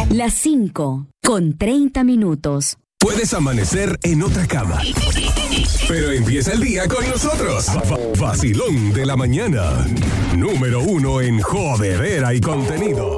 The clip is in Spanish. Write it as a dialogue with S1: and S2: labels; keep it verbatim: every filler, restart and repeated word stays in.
S1: Las cinco con treinta minutos.
S2: Puedes amanecer en otra cama, pero empieza el día con nosotros. Vacilón de la mañana. Número uno en jodedera y contenido.